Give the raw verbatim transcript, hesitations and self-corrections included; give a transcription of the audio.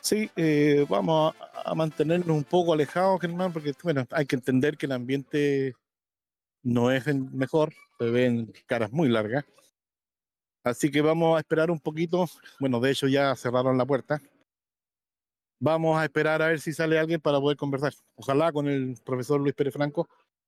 Sí, eh, vamos a, a mantenernos un poco alejados, Germán, porque bueno, hay que entender que el ambiente no es el mejor, se ven caras muy largas. Así que vamos a esperar un poquito. Bueno, de hecho ya cerraron la puerta. Vamos a esperar a ver si sale alguien para poder conversar. Ojalá con el profesor Luis Pérez Franco,